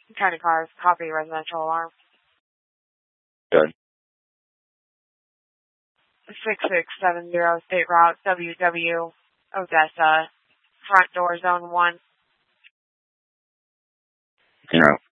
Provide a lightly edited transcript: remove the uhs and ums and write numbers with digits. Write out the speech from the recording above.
County cars, copy residential alarm. Good. 6670 State Route WW Odessa, front door zone 1. You know.